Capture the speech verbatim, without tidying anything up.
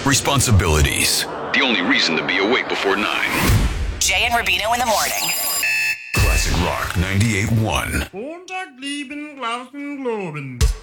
responsibilities. The only reason to be awake before nine. Jay and Rubino in the morning. Classic Rock ninety-eight point one. Montag, lieben, Glauben, Globen.